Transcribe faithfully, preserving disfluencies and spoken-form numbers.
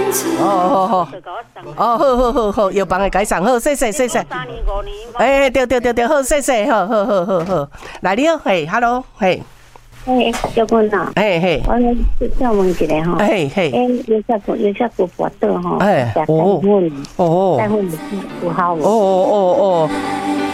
哦好好，哦好好好好，药房的改送好，谢谢谢谢。 三年五年。 哎，对对对对，好谢谢，好好好好好。来你好，嘿 ，hello， 嘿。 嘿，小君啊， 嘿嘿， 我来再问一下哈， 嘿嘿， 哎，有些股有些股跌倒哈， 哎， 哦， 哦， 带混有好无？ 哦哦哦哦，